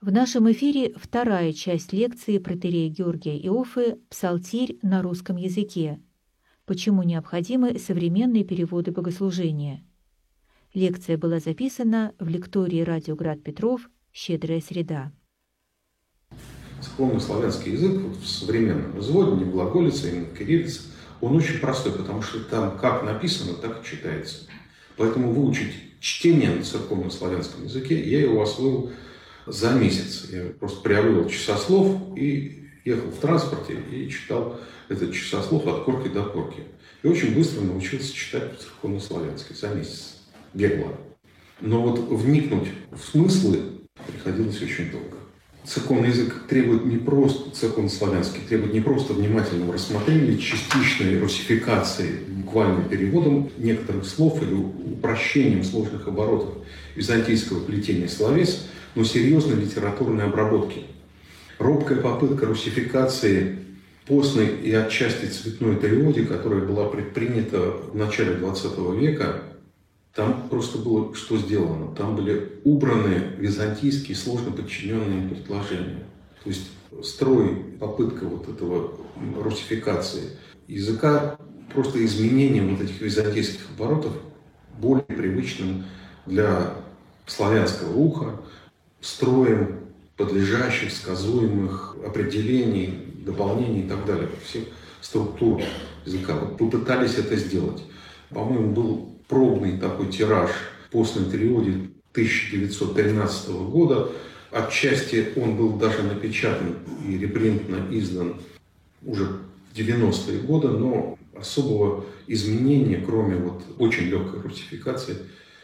В нашем эфире вторая часть лекции протоиерея Георгия Иоффе «Псалтирь на русском языке. Почему необходимы современные переводы богослужения». Лекция была записана в лектории «Радио Град Петров. Щедрая среда». Церковнославянский язык в современном изводе, не глаголица, именно кириллица, он очень простой, потому что там как написано, так и читается. Поэтому выучить чтение на церковнославянском языке я его освоил за месяц. Я просто приобрел часослов и ехал в транспорте и читал этот часослов от корки до корки. И очень быстро научился читать по-церковнославянски за месяц. Бегло. Но вот вникнуть в смыслы приходилось очень долго. Церковный язык требует не просто, церковнославянский требует не просто внимательного рассмотрения, частичной русификации, буквальным переводом некоторых слов или упрощением сложных оборотов византийского плетения словес, но серьезной литературной обработки. Робкая попытка русификации постной и отчасти цветной трилогии, которая была предпринята в начале XX века, там просто было что сделано? Там были убраны византийские сложно подчиненные предложения. То есть строй, попытка вот этого русификации языка, просто изменением вот этих византийских оборотов более привычным для славянского уха, строем подлежащих, сказуемых определений, дополнений и так далее, всех структур языка. Вот попытались это сделать. По-моему, был пробный такой тираж постной трилогии 1913 года. Отчасти он был даже напечатан и репринтно издан уже в 90-е годы, но особого изменения, кроме вот очень легкой русификации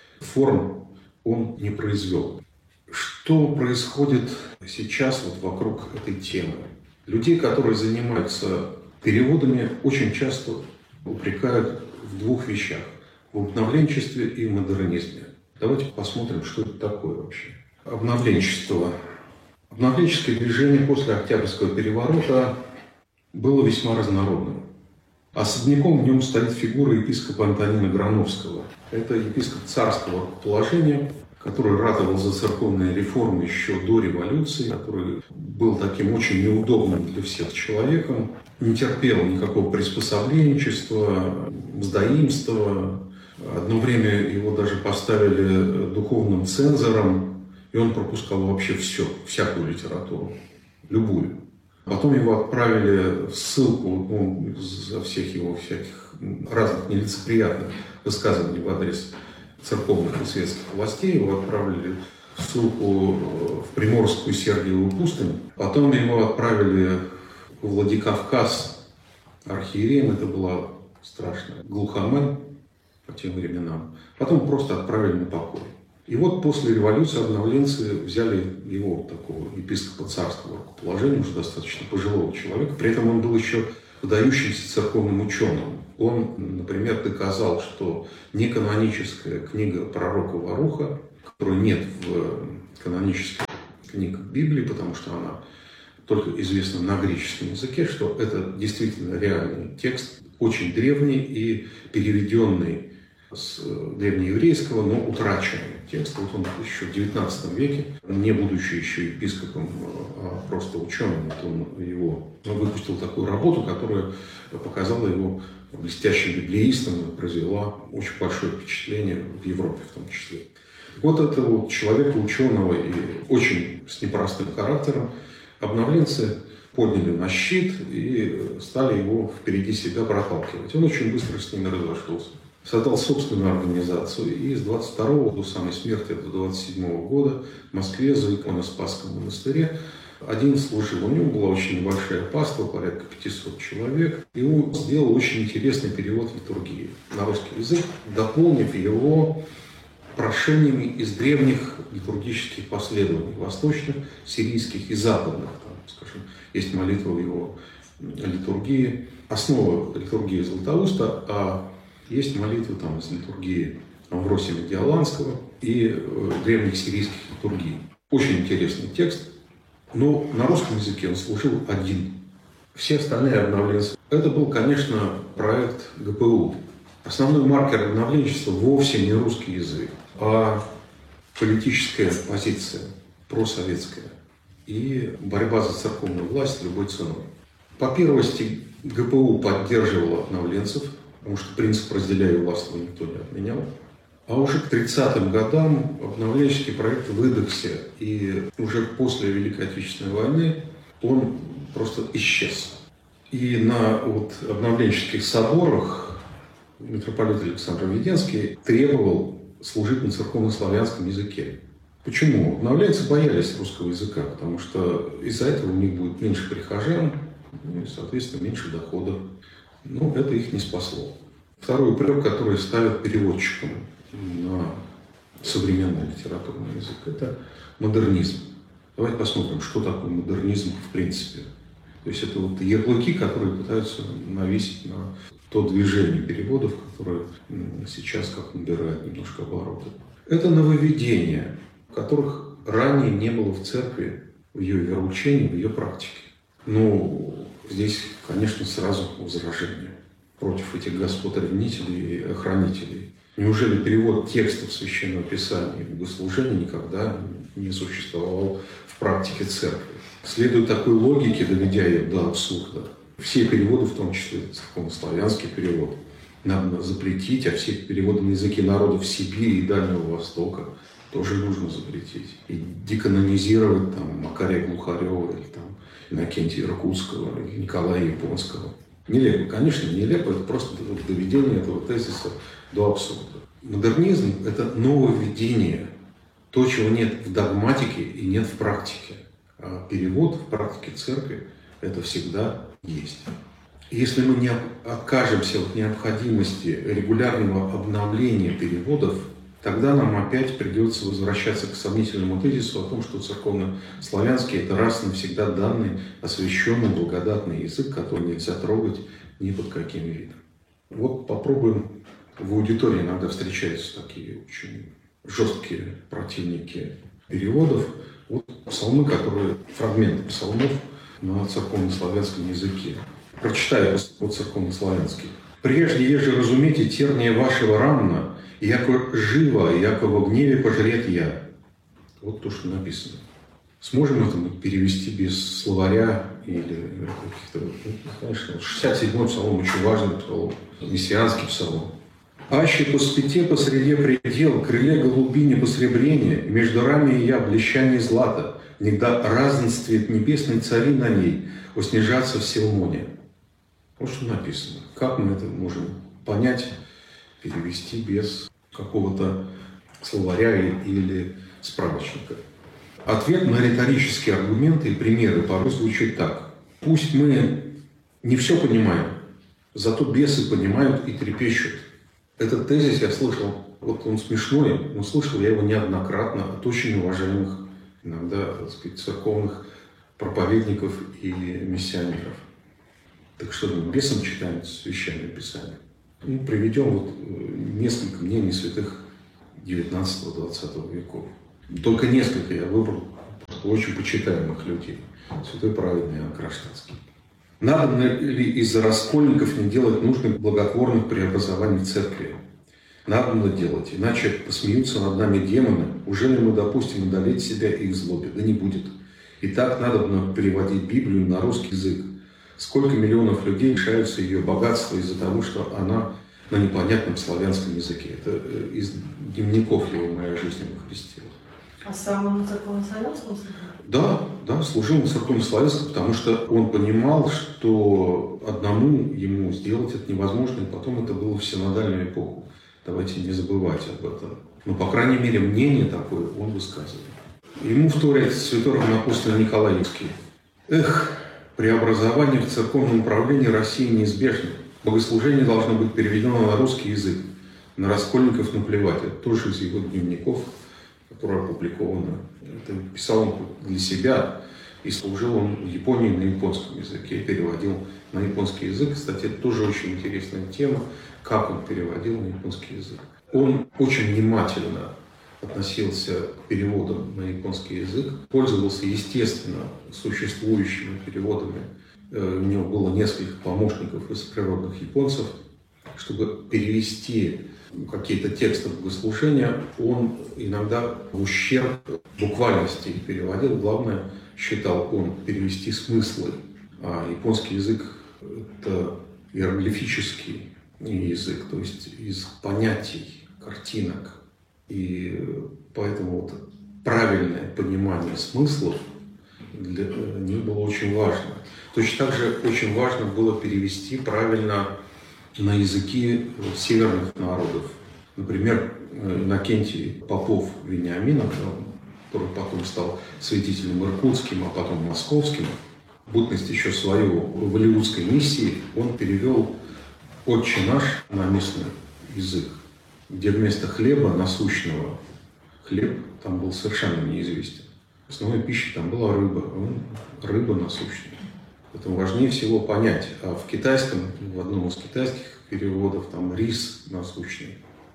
форм, он не произвел. Что происходит сейчас вот вокруг этой темы? Людей, которые занимаются переводами, очень часто упрекают в двух вещах: в обновленчестве и в модернизме. Давайте посмотрим, что это такое вообще. Обновленчество. Обновленческое движение после Октябрьского переворота было весьма разнородным. Особняком в нем стоит фигура епископа Антонина Грановского. Это епископ царского положения, который ратовал за церковные реформы еще до революции, который был таким очень неудобным для всех человеком, не терпел никакого приспособленчества, мздоимства. Одно время его даже поставили духовным цензором, и он пропускал вообще все, всякую литературу, любую. Потом его отправили в ссылку за всех его всяких разных нелицеприятных высказываний в адрес церковных и светских властей. Его отправили в ссылку в Приморскую Сергиеву пустыню. Потом его отправили в Владикавказ архиереем. Это была страшная глухомань по тем временам. Потом просто отправили на покой. И вот после революции обновленцы взяли его, такого епископа царского рукоположения, уже достаточно пожилого человека. При этом он был еще выдающимся церковным ученым. Он, например, доказал, что неканоническая книга пророка Варуха, которой нет в канонических книгах Библии, потому что она только известна на греческом языке, что это действительно реальный текст, очень древний и переведенный с древнееврейского, но утраченный текст. Вот он еще в XIX веке, не будучи еще епископом, а просто ученым, он выпустил такую работу, которая показала его блестящим библеистом и произвела очень большое впечатление в Европе в том числе. Вот этого человека, ученого и очень с непростым характером, обновленцы подняли на щит и стали его впереди себя проталкивать. Он очень быстро с ними разошелся. Создал собственную организацию и с 22 до самой смерти, до 27 года в Москве за иконоспасском монастыре один служил. У него была очень небольшая паства, порядка 500 человек. И он сделал очень интересный перевод литургии на русский язык, дополнив его прошениями из древних литургических последований, восточных, сирийских и западных. Там, скажем, есть молитва в его литургии, основа литургии Златоуста, а есть молитвы там из литургии Амвросия Медиаланского и древних сирийских литургий. Очень интересный текст, но на русском языке он служил один. Все остальные обновленцы. Это был, конечно, проект ГПУ. Основной маркер обновленчества вовсе не русский язык, а политическая позиция, просоветская. и борьба за церковную власть любой ценой. По первости, ГПУ поддерживала обновленцев, потому что принцип «разделяй власть» никто не отменял. А уже к 30-м годам обновленческий проект выдохся, и уже после Великой Отечественной войны он просто исчез. И на обновленческих соборах митрополит Александр Введенский требовал служить на церковно-славянском языке. Почему? Обновленцы боялись русского языка, потому что из-за этого у них будет меньше прихожан, и, соответственно, меньше доходов. Но это их не спасло. Второй упрек, который ставят переводчикам на современный литературный язык, это модернизм. Давайте посмотрим, что такое модернизм в принципе. То есть это ярлыки, которые пытаются навесить на то движение переводов, которое сейчас как набирает немножко обороты. Это нововведения, которых ранее не было в церкви, в ее вероучении, в ее практике. Но здесь, конечно, сразу возражение против этих господ-ревнителей и охранителей. Неужели перевод текстов Священного Писания в богослужении никогда не существовал в практике церкви? Следуя такой логике, доведя ее до абсурда, все переводы, в том числе церковно-славянский перевод, надо запретить, а все переводы на языки народов Сибири и Дальнего Востока тоже нужно запретить. И деканонизировать Макария Глухарева или Иннокентия Иркутского, или Николая Японского. Нелепо, конечно, нелепо, это просто доведение этого тезиса до абсурда. Модернизм – это нововведение, то, чего нет в догматике и нет в практике. А перевод в практике церкви – это всегда есть. Если мы не окажемся в необходимости регулярного обновления переводов, тогда нам опять придется возвращаться к сомнительному тезису о том, что церковно-славянский – это раз и навсегда данный, освященный, благодатный язык, который нельзя трогать ни под каким видом. Вот попробуем. В аудитории иногда встречаются такие очень жесткие противники переводов. Вот псалмы, фрагменты псалмов на церковно-славянском языке. Прочитаю по-церковно-славянски. «Прежде еже разумейте терния вашего рамна, яко живо, яко во гневе пожрет я». Вот то, что написано. Сможем это мы перевести без словаря или каких-то... Конечно, 67-й псалом очень важный псалом, мессианский псалом. «Аще по спите посреди предел, крыле голубине посребрения, между рами я блещание злата, негда разнствует небесной цари на ней, воснижаться в Силмоне». Вот что написано. Как мы это можем понять, перевести без какого-то словаря или справочника? Ответ на риторические аргументы и примеры порой звучит так. Пусть мы не все понимаем, зато бесы понимают и трепещут. Этот тезис я слышал, он смешной, но слышал я его неоднократно от очень уважаемых, иногда, церковных проповедников и миссионеров. Так что мы бесам читаем Священное Писание. Приведем несколько мнений святых 19-20 веков. Только несколько я выбрал очень почитаемых людей. Святой праведный Иоанн Кронштадтский. Надо ли из-за раскольников не делать нужных благотворных преобразований в церкви? Надо делать, иначе посмеются над нами демоны. Уже ли мы допустим удалить себя их злобе? Да не будет. И так надо переводить Библию на русский язык. Сколько миллионов людей лишаются ее богатства из-за того, что она на непонятном славянском языке. Это из дневников его «Моя жизнь во Христе». А сам он на церковно-славянском служил? Да, служил на церковно-славянском, потому что он понимал, что одному ему сделать это невозможно, и потом это было в синодальную эпоху. Давайте не забывать об этом. Но, по крайней мере, мнение такое он высказывал. Ему вторит святой равноапостол Николай Римский. Преобразование в церковном управлении России неизбежно. Богослужение должно быть переведено на русский язык. На раскольников наплевать. Это тоже из его дневников, которые опубликованы. Это писал он для себя. И служил он в Японии на японском языке. Переводил на японский язык. Кстати, это тоже очень интересная тема, как он переводил на японский язык. Он очень внимательно относился к переводам на японский язык, пользовался, естественно, существующими переводами. У него было несколько помощников из природных японцев, чтобы перевести какие-то тексты богослужения, он иногда в ущерб буквальности переводил. Главное, считал он, перевести смыслы. А японский язык – это иероглифический язык, то есть из понятий, картинок. И поэтому вот правильное понимание смыслов для них было очень важно. Точно так же очень важно было перевести правильно на языки северных народов. Например, Иннокентий Попов Вениаминов, который потом стал святителем иркутским, а потом московским, в бытность еще свою в Голливудской миссии, он перевел «Отче наш» на местный язык, где вместо хлеба насущного хлеб там был совершенно неизвестен. Основной пищей там была рыба, рыба насущная. Поэтому важнее всего понять. А в китайском, в одном из китайских переводов, там рис насущный.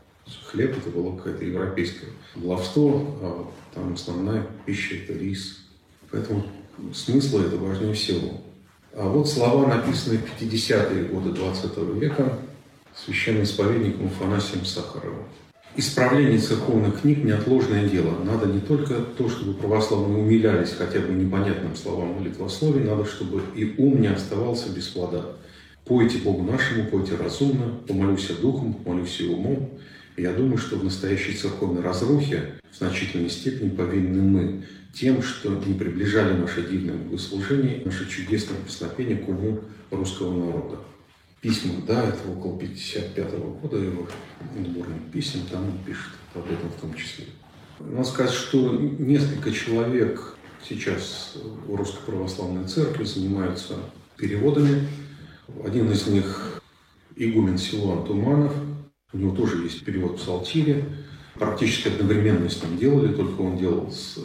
Хлеб это было какое-то европейское баловство, а там основная пища это рис. Поэтому смысл это важнее всего. А вот слова, написанные в 50-е годы 20 века священноисповедником Афанасием Сахаровым. Исправление церковных книг – неотложное дело. Надо не только то, чтобы православные умилялись хотя бы непонятным словам молитвословия, надо, чтобы и ум не оставался без плода. Пойте Богу нашему, пойте разумно, помолюся духом, помолюся умом. И я думаю, что в настоящей церковной разрухе в значительной степени повинны мы тем, что не приближали наше дивное богослужение, наше чудесное песнопение к уму русского народа. Письма, да, это около 55-го года его сборник писем, там он пишет об этом в том числе. Надо сказать, что несколько человек сейчас в Русской Православной Церкви занимаются переводами. Один из них игумен Силуан Туманов, у него тоже есть перевод псалтири. Практически одновременно с ним делали, только он делал с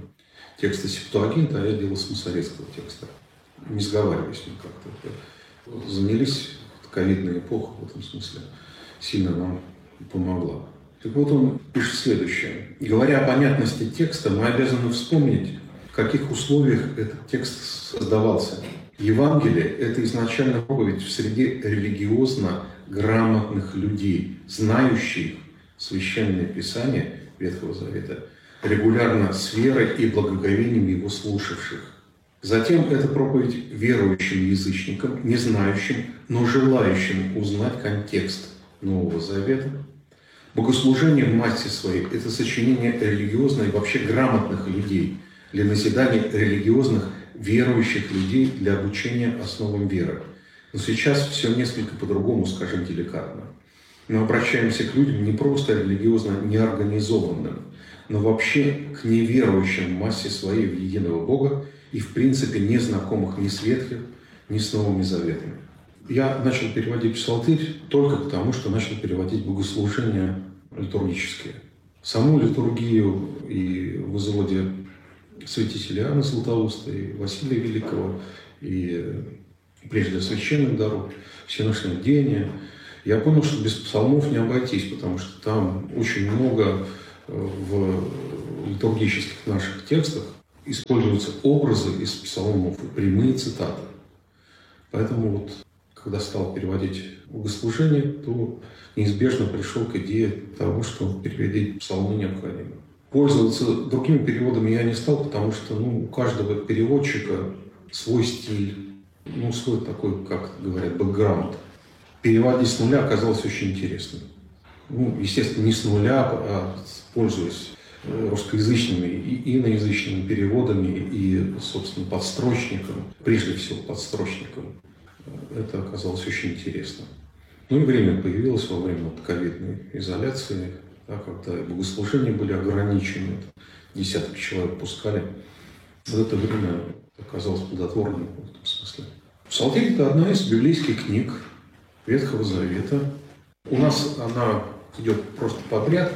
текста Септуагинта, а я делал с масоретского текста. Не сговариваясь мы как-то. Занялись. Ковидная эпоха в этом смысле сильно нам помогла. Так вот он пишет следующее. Говоря о понятности текста, мы обязаны вспомнить, в каких условиях этот текст создавался. Евангелие – это изначально проповедь в среде религиозно грамотных людей, знающих Священное Писание Ветхого Завета, регулярно с верой и благоговением его слушавших. Затем это проповедь верующим язычникам, не знающим, но желающим узнать контекст Нового Завета. Богослужение в массе своей – это сочинение религиозно и вообще грамотных людей для назидания религиозных верующих людей для обучения основам веры. Но сейчас все несколько по-другому, скажем деликатно. Мы обращаемся к людям не просто религиозно неорганизованным, но вообще к неверующим в массе своей в единого Бога и в принципе не знакомых ни с Ветхим, ни с Новыми Заветами. Я начал переводить псалтырь только потому, что начал переводить богослужения литургические. Саму литургию и в изводе святителя Иоанна Златоуста, и Василия Великого, и прежде священных даров, всеношнего бдения. Я понял, что без псалмов не обойтись, потому что там очень много в литургических наших текстах используются образы из псалмов и прямые цитаты. Поэтому вот, когда стал переводить богослужение, то неизбежно пришел к идее того, что переводить псалмы необходимо. Пользоваться другими переводами я не стал, потому что у каждого переводчика свой стиль, свой такой, как говорят, бэкграунд. Переводить с нуля оказалось очень интересным. Естественно, не с нуля, а пользуясь русскоязычными и иноязычными переводами и, собственно, подстрочником, прежде всего подстрочником. Это оказалось очень интересно. И время появилось во время ковидной изоляции, когда богослужения были ограничены, десятки человек пускали. В это время оказалось плодотворным в этом смысле. Псалтирь – это одна из библейских книг Ветхого Завета. У нас она идет просто подряд.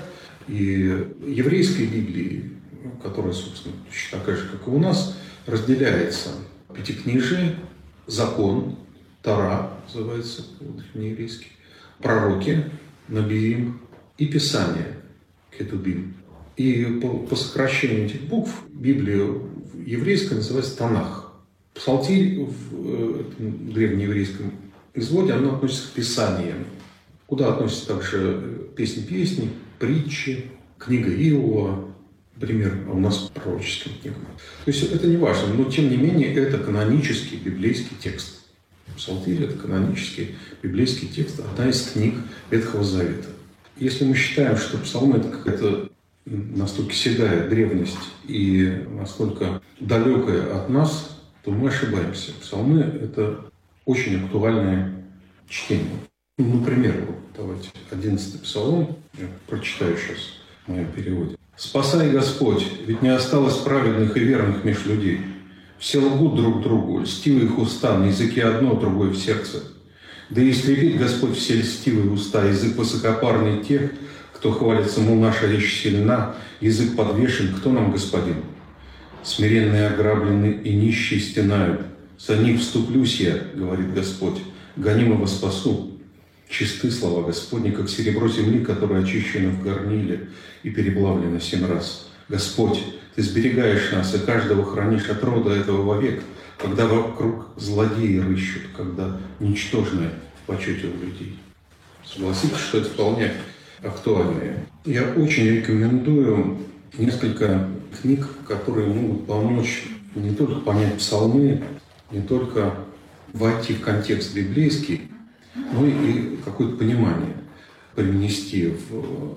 И еврейской Библии, которая, собственно, точно такая же, как и у нас, разделяется пятикнижие, закон, Тора называется древнееврейский, пророки, Набиим и Писание, Кетубим. И по сокращению этих букв Библия еврейская называется Танах. Псалтирь в древнееврейском изводе, она относится к Писаниям, куда относится также «Песни песни», «Притчи», книга Иова, например, у нас пророческим книгам. То есть это не важно, но тем не менее это канонический библейский текст. Псалтирь – это канонический библейский текст, одна из книг Ветхого Завета. Если мы считаем, что псалмы – это какая-то настолько седая древность и настолько далекая от нас, то мы ошибаемся. Псалмы – это очень актуальное чтение. Например, вот давайте 11-й псалом, я прочитаю сейчас в моем переводе. «Спасай, Господь, ведь не осталось праведных и верных меж людей. Все лгут друг другу, льстивы их уста, на языке одно, другое в сердце. Да и истребит Господь все льстивые уста, язык высокопарный тех, кто хвалится, мол, наша речь сильна, язык подвешен, кто нам господин? Смиренные ограблены и нищие стенают. За них вступлюсь я, говорит Господь, гонимого спасу. Чисты слова Господни, как серебро земли, которое очищено в горниле и переплавлено 7 раз. Господь, Ты сберегаешь нас, и каждого хранишь от рода этого вовек, когда вокруг злодеи рыщут, когда ничтожные в почете у людей». Согласитесь, что это вполне актуально. Я очень рекомендую несколько книг, которые могут помочь не только понять псалмы, не только войти в контекст библейский, но и какое-то понимание привнести в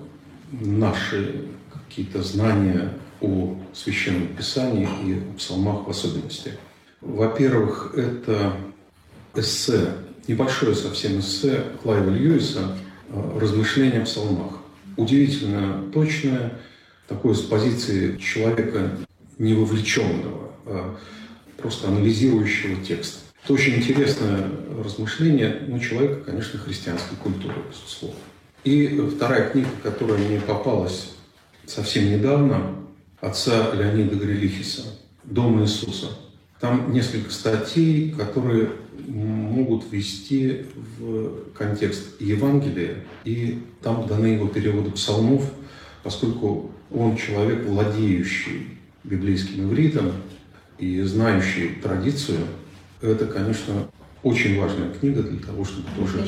наши какие-то знания о Священном Писании и о псалмах в особенности. Во-первых, это эссе, небольшое совсем эссе Клайва Льюиса «Размышления о псалмах». Удивительно точное, такое с позиции человека не вовлеченного, а просто анализирующего текст. Это очень интересное размышление, человека, конечно, христианской культуры, безусловно. И вторая книга, которая мне попалась совсем недавно, отца Леонида Грилихиса «Дом Иисуса». Там несколько статей, которые могут ввести в контекст Евангелия, и там даны его переводы псалмов, поскольку он человек, владеющий библейским ивритом и знающий традицию. Это, конечно, очень важная книга для того, чтобы тоже...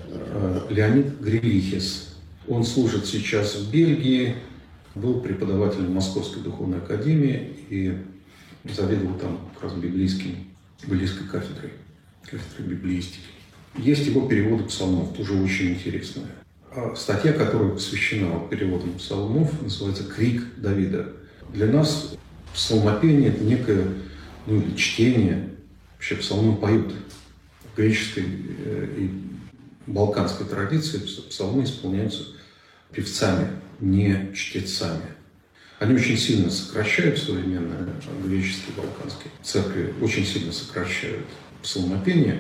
Леонид Грилихис. Он служит сейчас в Бельгии, был преподавателем Московской духовной академии и заведовал там как раз библейской кафедрой библеистики. Есть его переводы псалмов, тоже очень интересные. А статья, которая посвящена переводам псалмов, называется «Крик Давида». Для нас псалмопение – это некое или чтение. Вообще псалмы поют. В греческой и балканской традиции псалмы исполняются певцами, не чтецами. Они очень сильно сокращают современные греческие и балканские церкви, очень сильно сокращают псалмопение,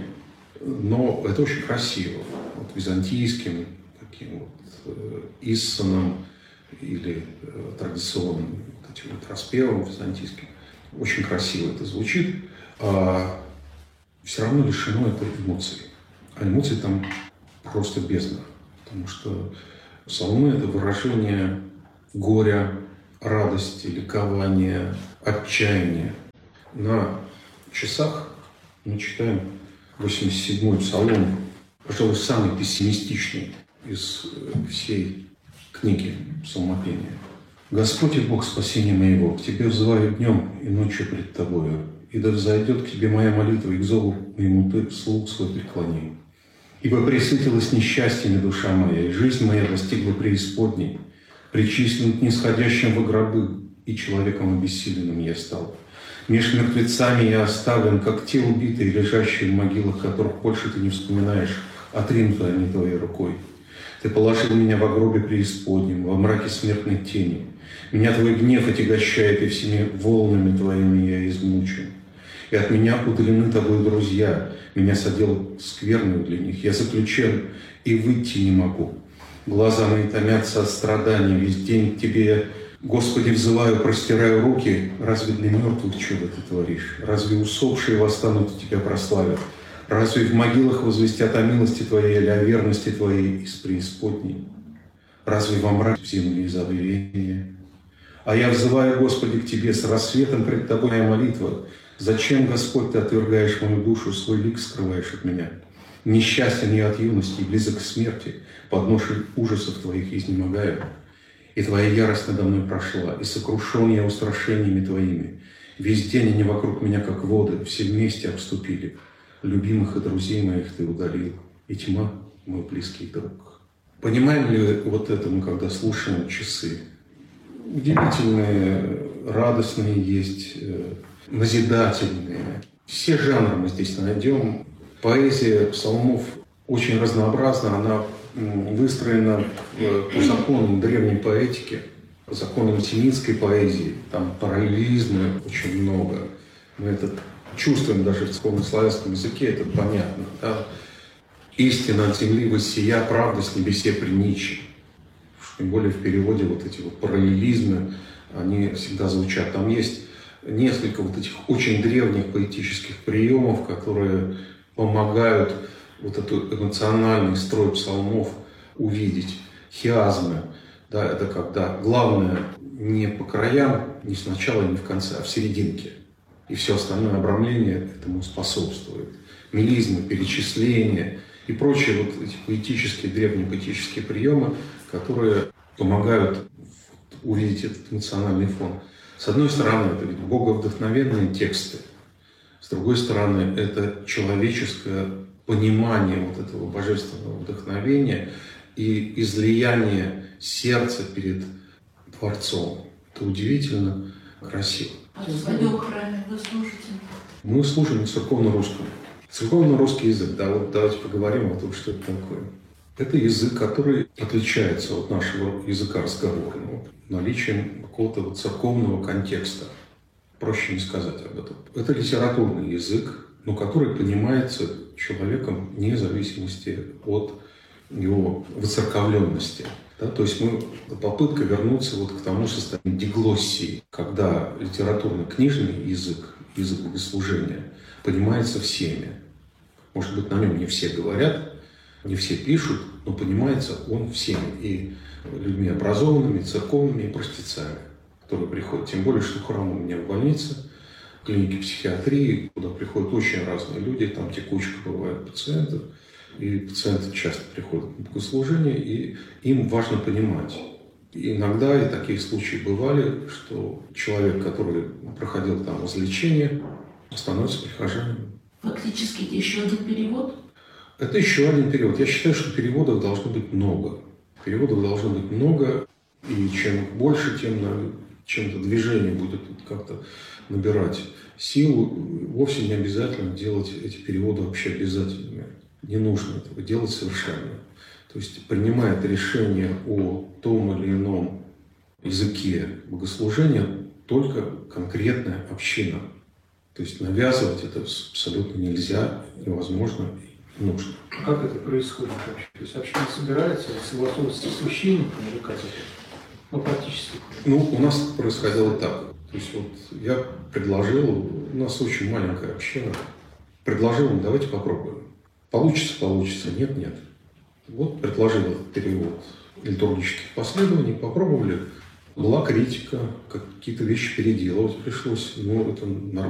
но это очень красиво. Вот византийским, таким вот Иссоном или традиционным вот этим вот распевом византийским. Очень красиво это звучит, а все равно лишено это эмоций. А эмоций там просто бездна, потому что псалмы – это выражение горя, радости, ликования, отчаяния. На часах мы читаем 87-й псалом, пожалуй, самый пессимистичный из всей книги псалмопения. «Господь и Бог спасения моего, к Тебе взываю днем и ночью пред Тобою, и да взойдет к Тебе моя молитва, и к зову моему Ты слух свой преклони. Ибо пресытилась несчастьями душа моя, и жизнь моя достигла преисподней, причислен к нисходящим во гробы, и человеком обессиленным я стал. Меж мертвецами я оставлен, как те убитые, лежащие в могилах, которых больше ты не вспоминаешь, отринуты они твоей рукой. Ты положил меня во гробе преисподнем, во мраке смертной тени. Меня твой гнев отягощает, и всеми волнами твоими я измучен. И от меня удалены тобой друзья, меня содел скверную для них. Я заключен и выйти не могу. Глаза мои томятся от страданий, весь день к Тебе, Господи, взываю, простираю руки. Разве для мертвых чудо Ты творишь? Разве усопшие восстанут и Тебя прославят? Разве в могилах возвестят о милости Твоей или о верности Твоей из преисподней? Разве во мрак в земле забвения? А я взываю, Господи, к Тебе, с рассветом пред Тобой моя молитва. Зачем, Господь, Ты отвергаешь мою душу, свой лик скрываешь от меня? Несчастен я от юности и близок к смерти, под ношей ужасов твоих изнемогаю. И твоя ярость надо мной прошла, и сокрушен я устрашениями твоими. Весь день они вокруг меня, как воды, все вместе обступили. Любимых и друзей моих ты удалил, и тьма мой близкий друг. Понимаем ли вот это мы, когда слушаем часы? Удивительные, радостные есть, назидательные. Все жанры мы здесь найдем. Поэзия псалмов очень разнообразна, она выстроена по законам древней поэтики, по законам семитской поэзии. Там параллелизма очень много. Мы это чувствуем даже в церковнославянском языке, это понятно. Да? Истина от земли воссия, правда с небесе приничи. Тем более в переводе вот эти вот параллелизмы, они всегда звучат. Там есть несколько вот этих очень древних поэтических приемов, которые помогают вот этот эмоциональный строй псалмов увидеть. Хиазмы, да, это когда главное не по краям, не сначала, не в конце, а в серединке. И все остальное обрамление этому способствует. Мелизмы, перечисления и прочие вот эти поэтические, древние поэтические приемы, которые помогают увидеть этот эмоциональный фон. С одной стороны, это ведь боговдохновенные тексты. С другой стороны, это человеческое понимание вот этого божественного вдохновения и излияние сердца перед Творцом. Это удивительно красиво. А в своем храме вы слушаете? Мы служим на церковно-русском. Церковно-русский язык, да, вот давайте поговорим о том, что это такое. Это язык, который отличается от нашего языка разговорного наличием какого-то вот церковного контекста. Проще не сказать об этом. Это литературный язык, но который понимается человеком вне зависимости от его воцерковленности. Да, то есть попытка вернуться вот к тому состоянию диглоссии, когда литературно-книжный язык, язык богослужения, понимается всеми. Может быть, на нем не все говорят, не все пишут, но понимается он всеми. И людьми образованными, церковными и простецами, которые приходят. Тем более, что храм у меня в больнице, в клинике психиатрии, куда приходят очень разные люди, там текучка бывает пациентов. И пациенты часто приходят на богослужение, и им важно понимать. И иногда и такие случаи бывали, что человек, который проходил там излечение, становится прихожанином. Фактически это еще один перевод? Это еще один перевод. Я считаю, что переводов должно быть много. Переводов должно быть много, и чем их больше, тем чем-то движение будет как-то набирать силу. Вовсе не обязательно делать эти переводы вообще обязательными. Не нужно этого делать совершенно. То есть принимает решение о том или ином языке богослужения только конкретная община. То есть навязывать это абсолютно нельзя, невозможно и нужно. Как это происходит вообще? То есть община собирается, согласуется с священником или как это? Ну, практически. У нас происходило так. То есть вот я предложил, у нас очень маленькая община, предложил им, давайте попробуем. Получится, нет. Вот предложил этот перевод литургических последований, попробовали. Была критика, какие-то вещи переделывать пришлось, но это нормально.